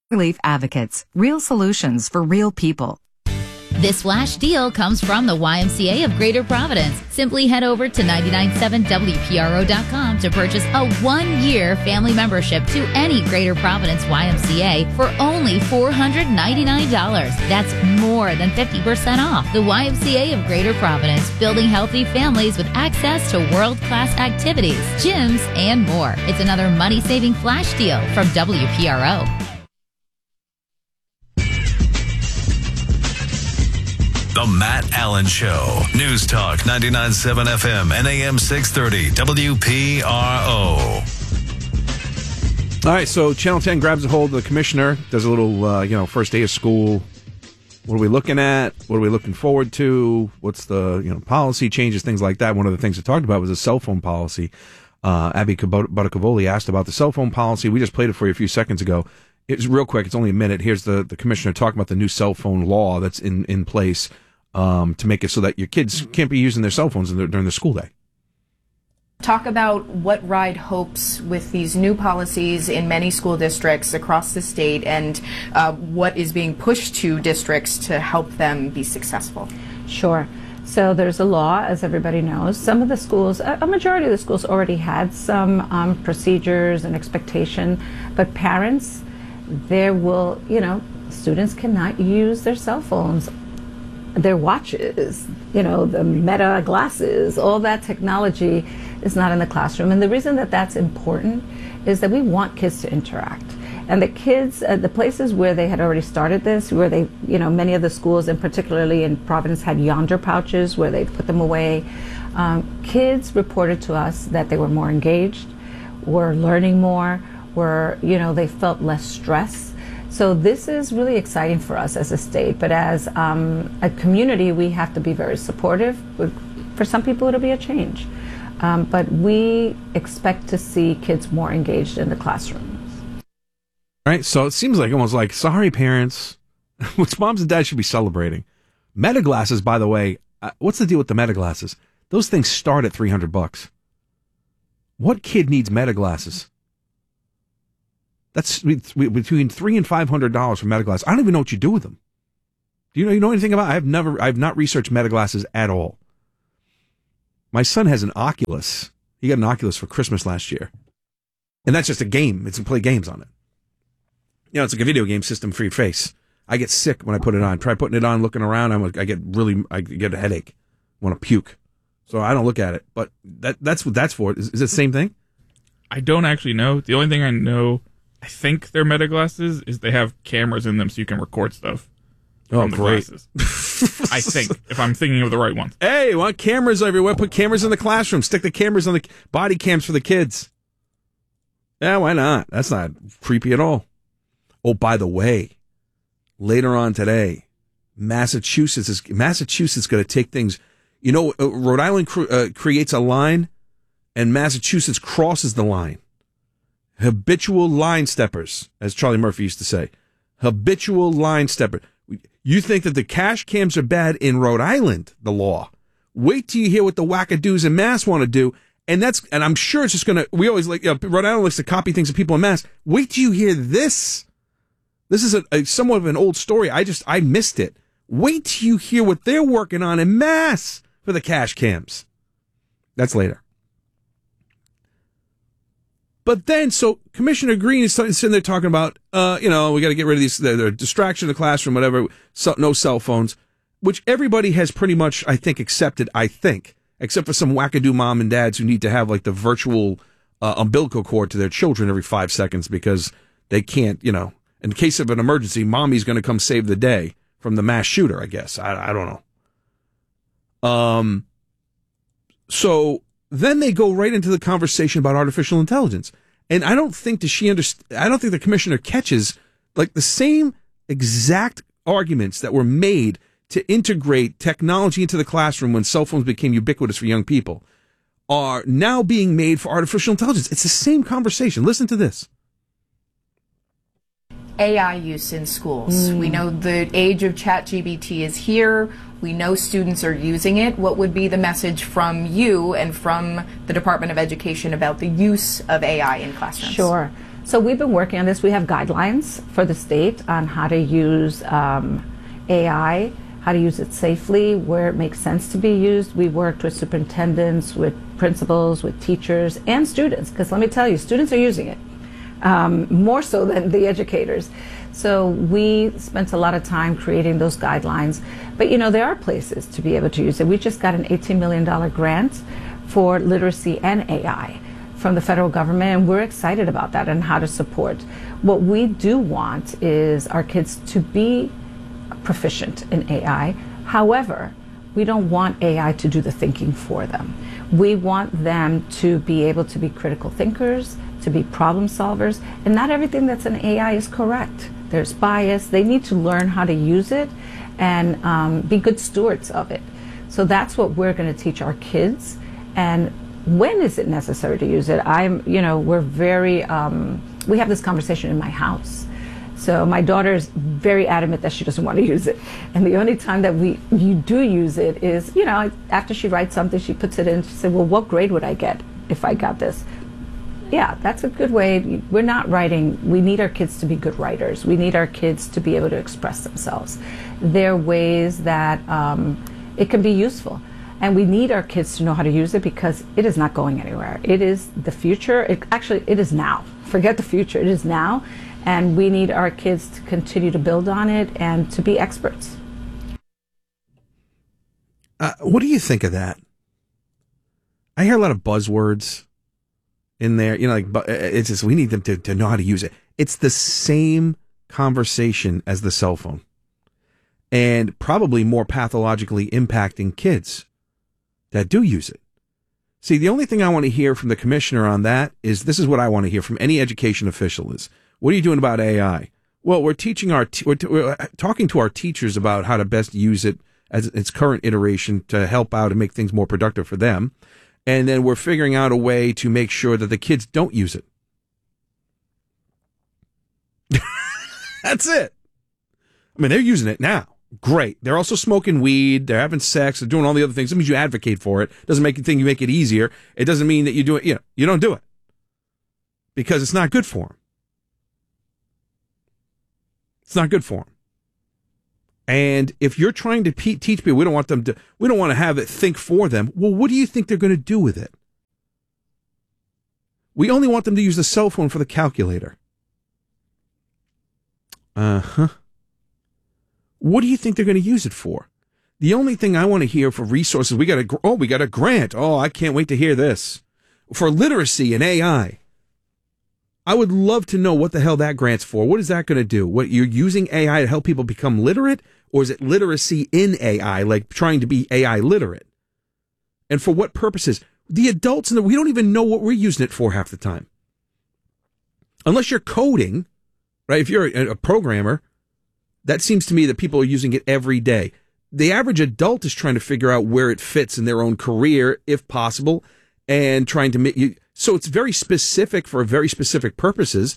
Relief Advocates, real solutions for real people. This flash deal comes from the YMCA of Greater Providence. Simply head over to 997WPRO.com to purchase a 1-year family membership to any Greater Providence YMCA for only $499. That's more than 50% off. The YMCA of Greater Providence, building healthy families with access to world-class activities, gyms, and more. It's another money-saving flash deal from WPRO. The Matt Allen Show. News Talk 99.7 FM and AM 630 WPRO. All right, so Channel 10 grabs a hold of the commissioner, does a little, first day of school. What are we looking at? What are we looking forward to? What's the, policy changes, things like that. One of the things I talked about was a cell phone policy. Abby Buttacavoli asked about the cell phone policy. We just played it for you a few seconds ago. It's real quick. It's only a minute. Here's the commissioner talking about the new cell phone law that's in place to make it so that your kids can't be using their cell phones during the school day. Talk about what RIDE hopes with these new policies in many school districts across the state and what is being pushed to districts to help them be successful. Sure. So there's a law, as everybody knows. Some of the schools, a majority of the schools already had some procedures and expectation, but parents, students cannot use their cell phones, their watches, the Meta glasses, all that technology is not in the classroom. And the reason that that's important is that we want kids to interact. And the kids, the places where they had already started this, where they, many of the schools, and particularly in Providence, had yonder pouches where they put them away. Kids reported to us that they were more engaged, were learning more, they felt less stress. So this is really exciting for us as a state, but as a community, we have to be very supportive. For some people, it'll be a change. But we expect to see kids more engaged in the classrooms. All right, so it seems almost like, sorry, parents, which moms and dads should be celebrating. Meta glasses, by the way, what's the deal with the Meta glasses? Those things start at $300. What kid needs Meta glasses? That's between $300 and $500 for Meta glasses. I don't even know what you do with them. Do you know anything about it? I've not researched Meta glasses at all. My son has an Oculus. He got an Oculus for Christmas last year. And that's just a game. It's to play games on it. It's like a video game system for your face. I get sick when I put it on. Try putting it on, looking around. I get a headache. I want to puke. So I don't look at it. But that's what that's for. Is it the same thing? I don't actually know. The only thing I know, I think they're Meta glasses, is they have cameras in them so you can record stuff. From the great. Glasses. I think, if I'm thinking of the right ones. Hey, you want cameras everywhere? Put cameras in the classroom. Stick the cameras on the body cams for the kids. Yeah, why not? That's not creepy at all. Oh, by the way, later on today, Massachusetts is going to take things. Rhode Island creates a line, and Massachusetts crosses the line. Habitual line steppers, as Charlie Murphy used to say. Habitual line stepper. You think that the cash cams are bad in Rhode Island, the law. Wait till you hear what the wackadoos in Mass want to do. And I'm sure it's just going to, we always Rhode Island likes to copy things of people in Mass. Wait till you hear this. This is somewhat of an old story. I missed it. Wait till you hear what they're working on in Mass for the cash cams. That's later. But then, so Commissioner Green is sitting there talking about, we got to get rid of these, the distraction in the classroom, whatever, no cell phones, which everybody has pretty much, I think, accepted, except for some wackadoo mom and dads who need to have the virtual umbilical cord to their children every 5 seconds because they can't, in case of an emergency, mommy's going to come save the day from the mass shooter, I guess. I don't know. So then they go right into the conversation about artificial intelligence. And I don't think I don't think the commissioner catches the same exact arguments that were made to integrate technology into the classroom when cell phones became ubiquitous for young people are now being made for artificial intelligence. It's the same conversation. Listen to this. AI use in schools. We know the age of ChatGPT is here. We know students are using it. What would be the message from you and from the Department of Education about the use of AI in classrooms? Sure. So we've been working on this. We have guidelines for the state on how to use AI, how to use it safely, where it makes sense to be used. We worked with superintendents, with principals, with teachers, and students, because let me tell you, students are using it more so than the educators. So we spent a lot of time creating those guidelines. But, there are places to be able to use it. We just got an $18 million grant for literacy and AI from the federal government, and we're excited about that and how to support. What we do want is our kids to be proficient in AI. However, we don't want AI to do the thinking for them. We want them to be able to be critical thinkers, to be problem solvers, and not everything that's in AI is correct. There's bias. They need to learn how to use it and be good stewards of it. So that's what we're going to teach our kids. And when is it necessary to use it? We're very, we have this conversation in my house. So my daughter is very adamant that she doesn't want to use it. And the only time that you do use it is, after she writes something, she puts it in, she said, well, what grade would I get if I got this? Yeah, that's a good way. We're not writing. We need our kids to be good writers. We need our kids to be able to express themselves. There are ways that it can be useful. And we need our kids to know how to use it because it is not going anywhere. It is the future. It is now. Forget the future. It is now. And we need our kids to continue to build on it and to be experts. What do you think of that? I hear a lot of buzzwords in there. It's just we need them to know how to use it. It's the same conversation as the cell phone. And probably more pathologically impacting kids that do use it. See, the only thing I want to hear from the commissioner on that is, this is what I want to hear from any education official is, what are you doing about AI? Well, we're teaching we're talking to our teachers about how to best use it as its current iteration to help out and make things more productive for them. And then we're figuring out a way to make sure that the kids don't use it. That's it. I mean, they're using it now. Great. They're also smoking weed. They're having sex. They're doing all the other things. That means you advocate for it. Doesn't make you make it easier. It doesn't mean that you do it. You don't do it because it's not good for them. It's not good for them. And if you're trying to teach people, we don't want to have it think for them. Well, what do you think they're going to do with it? We only want them to use the cell phone for the calculator. What do you think they're going to use it for? The only thing I want to hear for resources, we got a grant. Oh, I can't wait to hear this. For literacy and AI. I would love to know what the hell that grant's for. What is that going to do? What, you're using AI to help people become literate? Or is it literacy in AI, like trying to be AI literate? And for what purposes? The adults, we don't even know what we're using it for half the time. Unless you're coding, right? If you're a programmer, that seems to me that people are using it every day. The average adult is trying to figure out where it fits in their own career, if possible, and trying to make you. So it's very specific for very specific purposes.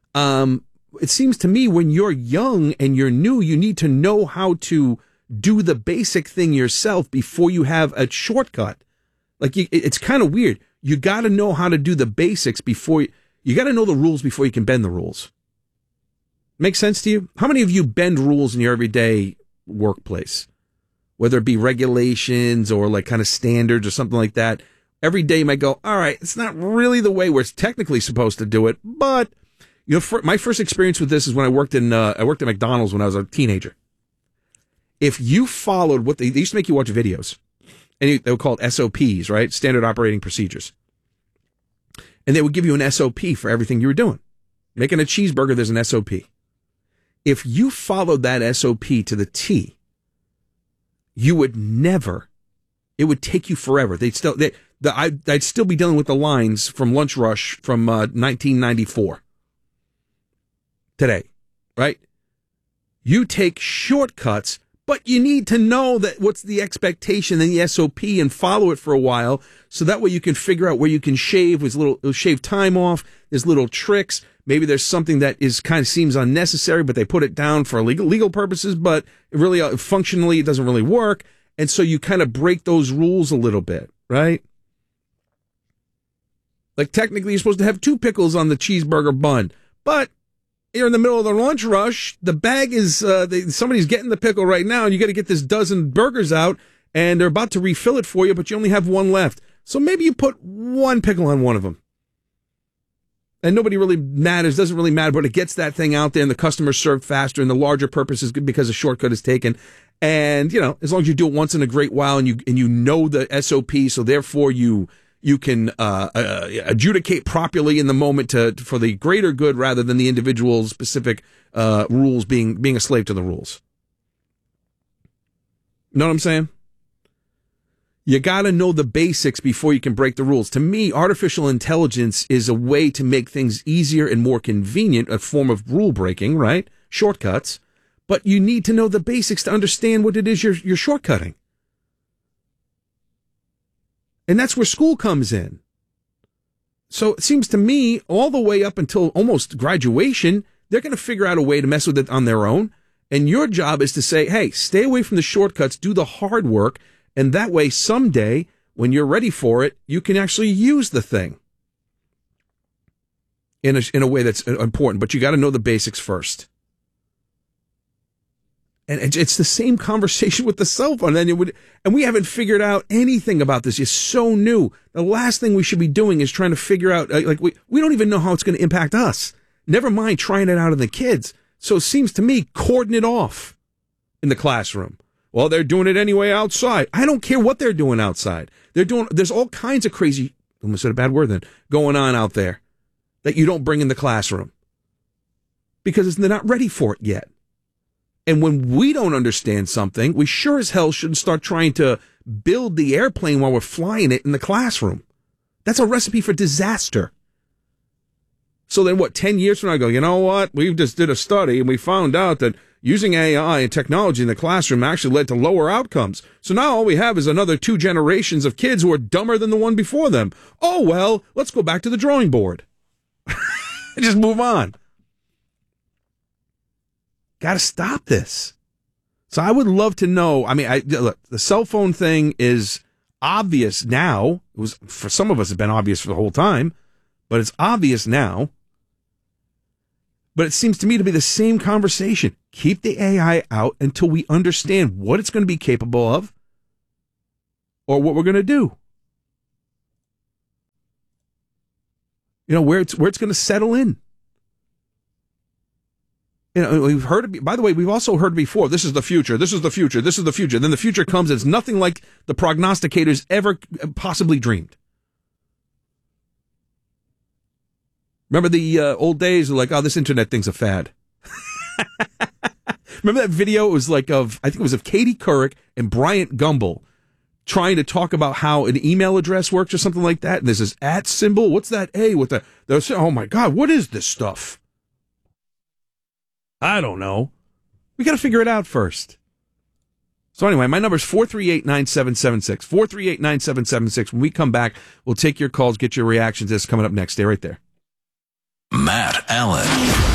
It seems to me when you're young and you're new, you need to know how to do the basic thing yourself before you have a shortcut. Like it's kind of weird. You got to know how to do the basics before you got to know the rules before you can bend the rules. Make sense to you? How many of you bend rules in your everyday workplace? Whether it be regulations or like kind of standards or something like that. Every day you might go, all right, it's not really the way we're technically supposed to do it, but my first experience with this is when I worked at McDonald's when I was a teenager. If you followed what they used to make you watch videos, and they were called SOPs, right? Standard operating procedures. And they would give you an SOP for everything you were doing. Making a cheeseburger, there's an SOP. If you followed that SOP to the T, you would never, it would take you forever. I'd still be dealing with the lines from Lunch Rush from 1994 today, right? You take shortcuts, but you need to know that what's the expectation in the SOP and follow it for a while, so that way you can figure out where you can shave time off. There's little tricks. Maybe there's something that is kind of seems unnecessary, but they put it down for legal purposes, but it really functionally it doesn't really work. And so you kind of break those rules a little bit, right? Like technically you're supposed to have 2 pickles on the cheeseburger bun, But you're in the middle of the lunch rush. The bag is, somebody's getting the pickle right now, and you got to get this dozen burgers out, and they're about to refill it for you, but you only have one left. So maybe you put one pickle on one of them. And nobody really matters, doesn't really matter, but it gets that thing out there, and the customer's served faster, and the larger purpose is good because a shortcut is taken. And, as long as you do it once in a great while, and you know the SOP, so therefore you can adjudicate properly in the moment for the greater good rather than the individual specific rules being a slave to the rules. Know what I'm saying? You got to know the basics before you can break the rules. To me, artificial intelligence is a way to make things easier and more convenient, a form of rule breaking, right? Shortcuts. But you need to know the basics to understand what it is you're shortcutting. And that's where school comes in. So it seems to me all the way up until almost graduation, they're going to figure out a way to mess with it on their own. And your job is to say, hey, stay away from the shortcuts, do the hard work. And that way, someday, when you're ready for it, you can actually use the thing in a way that's important. But you got to know the basics first. And it's the same conversation with the cell phone. And we haven't figured out anything about this. It's so new. The last thing we should be doing is trying to figure out, we don't even know how it's going to impact us. Never mind trying it out on the kids. So it seems to me, cordon it off in the classroom. Well, they're doing it anyway outside. I don't care what they're doing outside. There's all kinds of crazy, almost said a bad word then, going on out there that you don't bring in the classroom because they're not ready for it yet. And when we don't understand something, we sure as hell shouldn't start trying to build the airplane while we're flying it in the classroom. That's a recipe for disaster. So then 10 years from now I go, you know what? We just did a study and we found out that using AI and technology in the classroom actually led to lower outcomes. So now all we have is another 2 generations of kids who are dumber than the one before them. Oh, well, let's go back to the drawing board. And just move on. Got to stop this. So I would love to know. Look, the cell phone thing is obvious now. It was, for some of us, it's been obvious for the whole time, but it's obvious now. But it seems to me to be the same conversation. Keep the AI out until we understand what it's going to be capable of or what we're going to do. Where it's going to settle in. We've heard it. By the way, we've also heard before, this is the future, this is the future, this is the future. Then the future comes and it's nothing like the prognosticators ever possibly dreamed. Remember the old days of this internet thing's a fad. Remember that video? It was I think it was of Katie Couric and Bryant Gumbel trying to talk about how an email address works or something like that. And there's this @ symbol. What's that A with oh my God, what is this stuff? I don't know. We got to figure it out first. So anyway, my number is 438-9776. 438-9776. When we come back, we'll take your calls, get your reactions. This is coming up next. Stay right there. Matt Allen.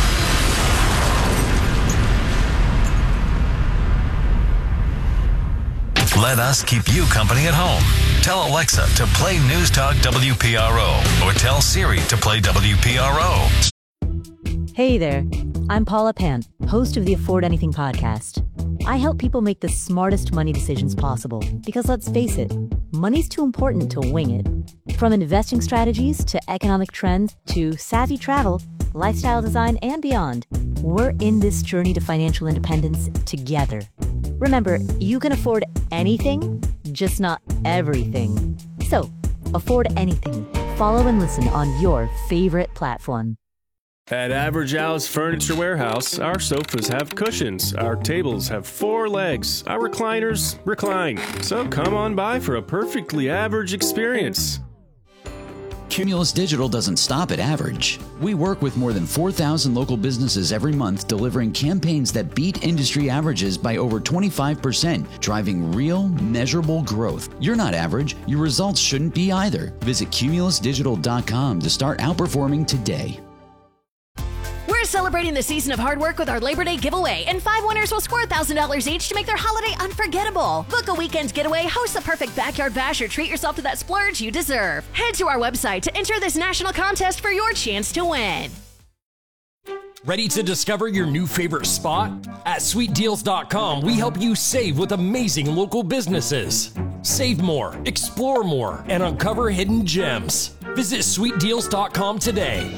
Let us keep you company at home. Tell Alexa to play News Talk WPRO or tell Siri to play WPRO. Hey there, I'm Paula Pan, host of the Afford Anything podcast. I help people make the smartest money decisions possible because let's face it, money's too important to wing it. From investing strategies to economic trends to savvy travel, lifestyle design, and beyond, we're in this journey to financial independence together. Remember, you can afford anything, just not everything. So, afford anything. Follow and listen on your favorite platform. At Average Al's Furniture Warehouse, our sofas have cushions, our tables have 4 legs, our recliners recline. So come on by for a perfectly average experience. Cumulus Digital doesn't stop at average. We work with more than 4,000 local businesses every month, delivering campaigns that beat industry averages by over 25%, driving real, measurable growth. You're not average. Your results shouldn't be either. Visit cumulusdigital.com to start outperforming today. We're celebrating the season of hard work with our Labor Day giveaway, and 5 winners will score $1,000 each to make their holiday unforgettable. Book a weekend getaway, host a perfect backyard bash, or treat yourself to that splurge you deserve. Head to our website to enter this national contest for your chance to win. Ready to discover your new favorite spot? At sweetdeals.com, we help you save with amazing local businesses. Save more, explore more, and uncover hidden gems. Visit sweetdeals.com today.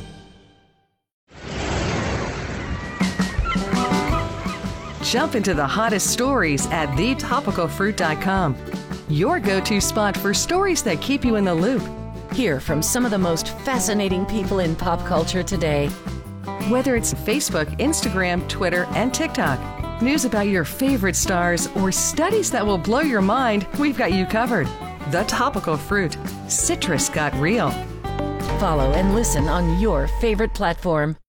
Jump into the hottest stories at thetopicalfruit.com. Your go-to spot for stories that keep you in the loop. Hear from some of the most fascinating people in pop culture today. Whether it's Facebook, Instagram, Twitter, and TikTok, news about your favorite stars, or studies that will blow your mind, we've got you covered. The Topical Fruit. Citrus got real. Follow and listen on your favorite platform.